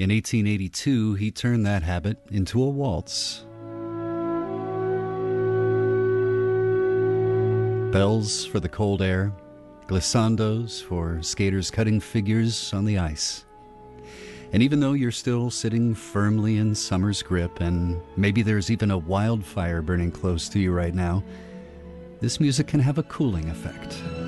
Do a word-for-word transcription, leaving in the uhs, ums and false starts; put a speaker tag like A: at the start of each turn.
A: In eighteen eighty-two, he turned that habit into a waltz. Bells for the cold air, glissandos for skaters cutting figures on the ice. And even though you're still sitting firmly in summer's grip, and maybe there's even a wildfire burning close to you right now, this music can have a cooling effect.